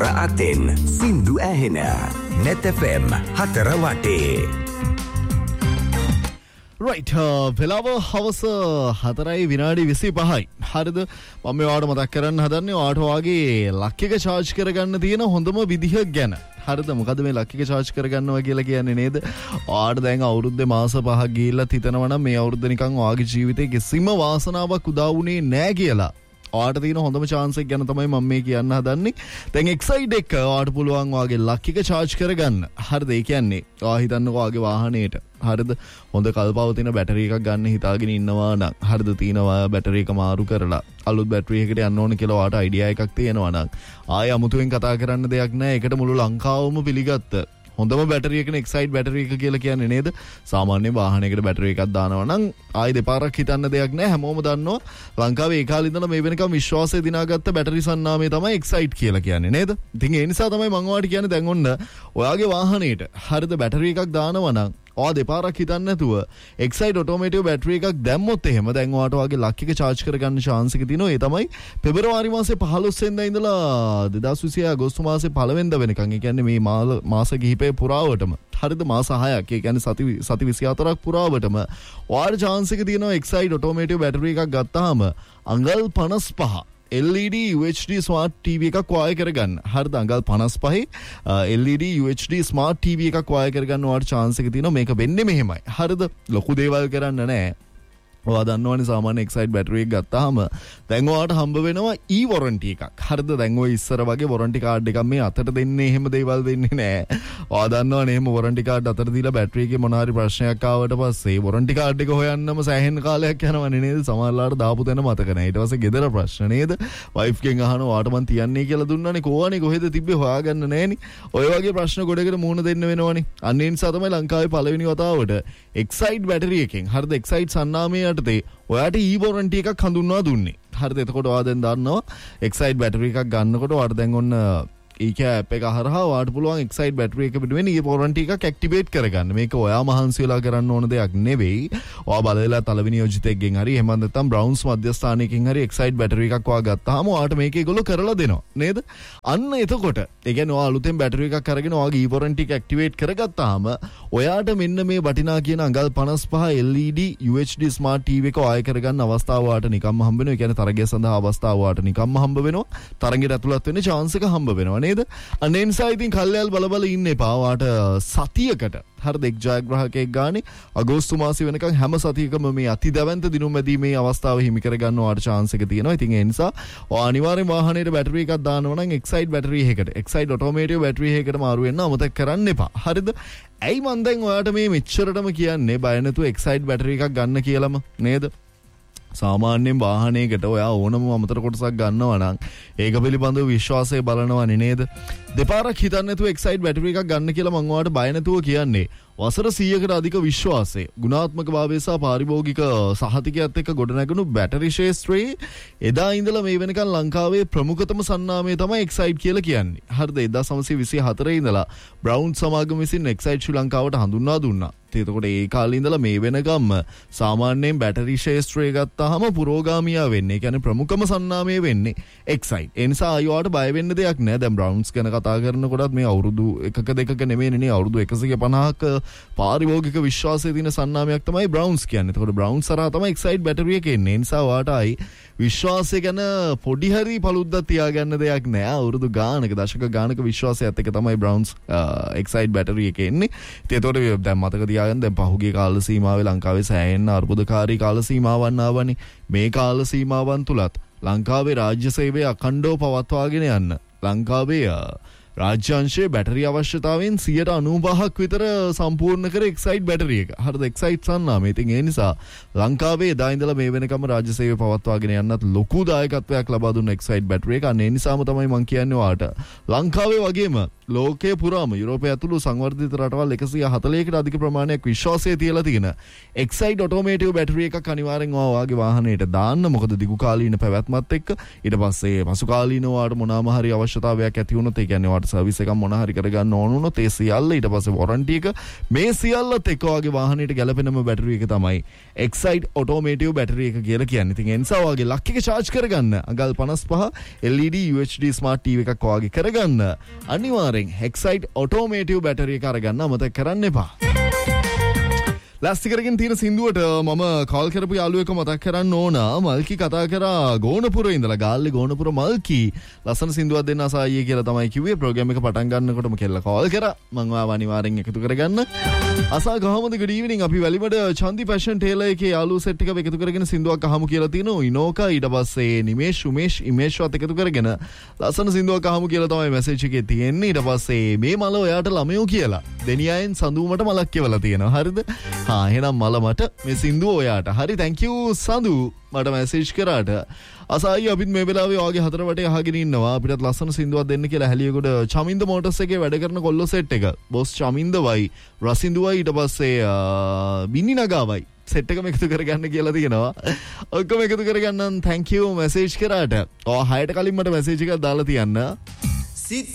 Raatin Sindu Ahena Net FM හතර වටේ. Right, වෙලාව හවස 4:25. හරිද? මම ඔයාලට මතක් කරන්න හදන්නේ ඔයාලට වාගේ ලක් එක charge කරගන්න තියෙන හොඳම විදිහ ගැන. හරිද? මොකද මේ ලක් එක charge කරගන්නවා කියලා කියන්නේ නේද? ඔයාලට දැන් අවුරුද්දේ මාස 5ක් ගිහිල්ලා හිතනවා නම් මේ අවුරුද්ද නිකන් ඔයාගේ ජීවිතේ කිසිම වාසනාවක් උදා වුණේ නැහැ කියලා. ඔයාට තියෙන හොඳම chance එක ගැන තමයි මම මේ කියන්න හදන්නේ. දැන් Excite එක ඔයාට පුළුවන් ඔයාගේ ලක් එක charge කරගන්න. හරිද? ඒ කියන්නේ ඔයා හිතන්නකෝ ඔයාගේ වාහනේට හරිද හොඳ කල්පවතින බැටරි එකක් ගන්න හිතාගෙන ඉන්නවා නම් හරිද තියෙනවා බැටරි එක මාරු කරලා අලුත් බැටරි එකකට යන්න ඕන කියලා ඔයාට අයිඩියා එකක් තියෙනවා නම් ආයෙ අමුතුවෙන් කතා කරන්න දෙයක් නැහැ. ඒකට මුළු ලංකාවම පිළිගත්ත හොඳම බැටරි එකනේ Excite බැටරි එක කියලා කියන්නේ නේද? සාමාන්‍ය වාහනයකට බැටරි එකක් දානවා නම් ආයෙ දෙපාරක් හිතන්න දෙයක් නැහැ. හැමෝම දන්නවා ලංකාවේ ඒ කාලේ ඉඳලා මේ වෙනකම් විශ්වාසය දිනාගත්ත බැටරි සන්නාමය තමයි Excite කියලා කියන්නේ නේද? ඉතින් ඒ නිසා තමයි මම ඔයාලට කියන්නේ දැන් ඔන්න ඔයාගේ වාහනේට හරිද බැටරි එකක් දානවා නම් ඔයා දෙපාරක් හිතන්න නැතුව Excite automatic බැටරි එකක් දැම්මොත් එහෙම දැන් ඔයාට ඔයාගේ ලක් එක charge කරගන්න chance එක තියෙනවා. ඒ තමයි පෙබරවාරි මාසේ 15 වෙනිදා ඉඳලා 2026 අගෝස්තු මාසේ 1 වෙනිදා වෙනකන්. ඒ කියන්නේ මේ මාස කිහිපේ පුරාවටම හරිද මාස 6ක්. ඒ කියන්නේ සති 24ක් පුරාවටම ඔයාට chance එක තියෙනවා Excite automatic බැටරි එකක් ගත්තාම අඟල් 55 LED UHD smart TV එකක් වාය කරගන්න. හරිද? අඟල් 55 LED UHD smart TV එකක් වාය කරගන්න ඔයාලට chance එක තියෙනවා. මේක වෙන්නේ මෙහෙමයි. හරිද? ලොකු දේවල් කරන්න නැහැ. ඔයා දන්නවනේ සාමාන්‍ය Excite බැටරි එක ගත්තාම දැන් ඔයාට හම්බ වෙනවා warranty එකක්. හරිද? දැන් ඔය ඉස්සර වගේ warranty card එකක් මේ අතට දෙන්නේ එහෙම දේවල් දෙන්නේ නැහැ. ඔයා දන්නවනේ එහෙම warranty card අතට දීලා බැටරි එකේ මොන හරි ප්‍රශ්නයක් ආවට පස්සේ warranty card එක හොයන්නම සෑහෙන කාලයක් යනවනේ නේද? සමහරවිට දාපු තැන මතක නැහැ. ඊට පස්සේ ගෙදර ප්‍රශ්න නේද? wife කෙන් අහනවා ඔයාට මං තියන්නේ කියලා දුන්නානේ කොහොනේ කොහෙද තිබ්බේ හොයාගන්න නැහෙනි. ඔය වගේ ප්‍රශ්න ගොඩකට මුහුණ දෙන්න වෙනවනේ. අන්න ඒ නිසා තමයි ලංකාවේ පළවෙනි වතාවට Excite බැටරි එකෙන් හරිද Excite සන්නාමයේ ඔයාට warranty එකක් හඳුන්වා දුන්නේ. හරිද? එතකොට ඔයා දැන් දන්නවා Excite බැටරි එකක් ගන්නකොට ඔයාට දැන් ඔන්න app එක හරහා ඔයාට පුළුවන් Excite බැටරි එක පිටුවෙන් warranty එකක් activate කරගන්න. මේක ඔයා මහන්සි වෙලා කරන්න ඕන දෙයක් නෙවෙයි. ඔයා බලලා තලවිනි යෝජිතෙක්ගෙන් හරි එහෙම නැත්නම් Browns මධ්‍යස්ථානයකින් හරි Excite බැටරි එකක් ඔයා ගත්තාම ඔයාට මේක ඒගොල්ලෝ කරලා දෙනවා. නේද? අන්න එතකොට ඒ කියන්නේ ඔයා අලුතෙන් බැටරි එකක් අරගෙන ඔයාගේ warranty එක activate කරගත්තාම ඔයාට මෙන්න මේ වටිනා කියන අඟල් 55 LED UHD smart TV එක ආය කරගන්න අවස්ථාව ඔයාට නිකම්ම හම්බ වෙනවා. ඒ කියන්නේ තරගය සඳහා අවස්ථාව ඔයාට නිකම්ම හම්බ වෙනවා. තරගෙට ඇතුළත් වෙන්න chance එක හම්බ වෙනවා නේද? අනේ නිසා ඉතින් කල්යල් බල ඉන්න එපා. ඔයාට සතියකට හරිද එක් ජයග්‍රාහකයෙක් ගානේ අගෝස්තු මාසෙ වෙනකන් හැම සතියකම මේ අතිදැවැන්ත දිනුමැදි මේ අවස්ථාව හිමි කරගන්න ඔයාට chance එක තියෙනවා. ඉතින් ඒ නිසා ඔයා අනිවාර්යෙන් වාහනේට බැටරි එකක් දානවා නම් Excite බැටරි එකකට Excite automatic බැටරි එකකට මාරු වෙන්න අමතක කරන්න එපා. හරිද? ඇයි මන් දැන් ඔයාට මේ මෙච්චරටම කියන්නේ බය නැතුව Excite බැටරි එකක් ගන්න කියලාම නේද? සාමාන්‍යයෙන් වාහනයකට ඔයා ඕනම අමතර කොටසක් ගන්නවා නම් ඒක පිළිබඳව විශ්වාසය බලනවනේ නේද? දෙපාරක් හිතන්න නැතුව Excite බැටරි එකක් ගන්න කියලා මම ඔයාලට බය නැතුව කියන්නේ. වසර 100කට අධික විශ්වාසය, ගුණාත්මක භාවය සහ පාරිභෝගික සහතිකයත් එක්ක ගොඩනැගුණු බැටරි ශාස්ත්‍රයේ එදා ඉඳලා මේ වෙනකන් ලංකාවේ ප්‍රමුඛතම සන්නාමය තමයි Excite කියලා කියන්නේ. හරිද? 1924 ඉඳලා බ්‍රවුන් සමාගම විසින් Excite ශ්‍රී ලංකාවට හඳුන්වා දුන්නා. එතකොට ඒ කාලේ ඉඳලා මේ වෙනකම්ම සාමාන්‍යයෙන් බැටරි ශාස්ත්‍රය ගත්තාම පුරෝගාමියා වෙන්නේ. ඒ කියන්නේ ප්‍රමුඛම සන්නාමය වෙන්නේ Excite. ඒ නිසා අයෝට බය වෙන්න දෙයක් නැහැ. දැන් බ්‍රවුන්ස් ගැන කතා කරනකොටත් මේ අවුරුදු එකක දෙකක නෙමෙයිනේ අවුරුදු 150ක පාරිභෝගික විශ්වාසයේ තියෙන සන්නාමයක් තමයි බ්‍රවුන්ස් කියන්නේ. එතකොට බ්‍රවුන්ස් සරහා තමයි Excite බැටරි එක එන්නේ. ඒ නිසා ඔයාට ආයි විශ්වාසය ගැන පොඩි හරි පළුද්දක් තියාගන්න දෙයක් නෑ. අවුරුදු ගානක දශක ගානක විශ්වාසයත් එක්ක තමයි බ්‍රවුන්ස් Excite බැටරි එක එන්නේ. ඉතින් ඒතකොට දැන් මතක තියාගන්න දැන් පහුගිය කාල සීමාවේ ලංකාවේ සෑහෙන අර්බුදකාරී කාල සීමාවන් ආවනේ. මේ කාල සීමාවන් තුලත් ලංකාවේ රාජ්‍ය සේවය අඛණ්ඩව පවත්වාගෙන යන්න ලංකාවේ රාජ්‍යාංශයේ බැටරි අවශ්‍යතාවයෙන් 95% විතර සම්පූර්ණ කර Excite බැටරි එක. හරිද? Excite සන්නාමය. ඉතින් ඒ නිසා ලංකාවේ එදා ඉඳලා මේ වෙනකම් රාජ්‍ය සේවය පවත්වාගෙන යන්නත් ලොකු දායකත්වයක් ලබා දුන්න Excite බැටරි එක. අන්න ඒ නිසාම තමයි මම කියන්නේ ඔයාට ලංකාවේ වගේම ලෝකයේ පුරාම යුරෝපය ඇතුළු සංවර්ධිත රටවල් 140කට අධික ප්‍රමාණයක් විශ්වාසය තියලා තියෙන Excite automatic බැටරි එකක් අනිවාර්යෙන් ඔයාගේ වාහනේට දාන්න. මොකද දිගු කාලීන පැවැත්මත් එක්ක ඊට පස්සේ පසු කාලීනව ඔයාට මොනවාම හරි අවශ්‍යතාවයක් ඇති වුණොත් ඒ කියන්නේ ඔයාට සර්විස් එකක් මොන හරි කරගන්න ඕන වුණොත් ඒ සියල්ල ඊට පස්සේ වොරන්ටි එක මේ සියල්ලත් එක්ක ඔයාගේ වාහනයට ගැලපෙනම බැටරි එක තමයි Excite Automotive බැටරි එක කියලා කියන්නේ. ඉතින් ඒ නිසා ඔයාගේ ලක් එක charge කරගන්න අඟල් 55 LED UHD smart TV එකක් ඔයාගේ කරගන්න අනිවාර්යෙන් Excite Automotive බැටරි එක අරගන්න අමතක කරන්න එපා. ලෑස්ති කරගෙන තියෙන සින්දුවට මම කෝල් කරපු යාළුවෙක් මතක් කරන්න ඕන. මල්කි කතා කරා ගෝනපුරේ ඉඳලා ගාල්ලේ ගෝනපුර මල්කි ලස්සන සින්දුවක් දෙන්න අසායියේ කියලා තමයි කිව්වේ. ප්‍රෝග්‍රෑම් එක පටන් ගන්නකොටම කෙල්ල කෝල් කරා. මම ආව අනිවාර්යෙන් එකතු කරගන්න. අසා කොහමද good evening අපි වැලිමඩ චන්දි ෆැෂන් ටේලර් එකේ යාළුවෝ සෙට් එක එකතු කරගෙන සින්දුවක් අහමු කියලා තිනෝ. ඉනෝකා ඊට පස්සේ නිමේෂ් උමේෂ් ඉමේෂ්වත් එකතු කරගෙන ලස්සන සින්දුවක් අහමු කියලා තමයි මැසේජ් එකේ තියෙන්නේ. ඊට පස්සේ මේ මල ඔයාට ළමයෝ කියලා දෙනියයෙන් සඳුමට මලක් කියවලා තියෙනවා. හරිද? එහෙනම් මල මට මේ සින්දුව ඔයාට. හරි thank you සඳු මට මැසේජ් කරාට. අසායි අපිත් මේ වෙලාවේ ඔයාගේ හතර වටේ අහගෙන ඉන්නවා. අපිටත් ලස්සන සින්දුවක් දෙන්න කියලා හැලියගොඩ චමින්ද මොටර්ස් එකේ වැඩ කරන කොල්ලෝ සෙට් එක. බොස් චමින්දවයි රසින්දුවයි ඊට පස්සේ බින්නි නගාවයි සෙට් එකම එකතු කරගන්න කියලා තියෙනවා. ඔක්කොම එකතු කරගන්න thank you මැසේජ් කරාට. ඔයා 6ට කලින් මට මැසේජ් එකක් දාලා තියන්න.